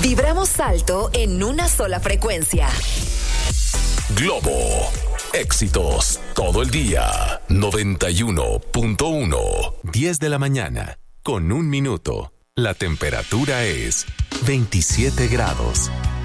Vibramos alto en una sola frecuencia. Globo. Éxitos todo el día. 91.1. 10 de la mañana, con 1 minuto. La temperatura es 27 grados.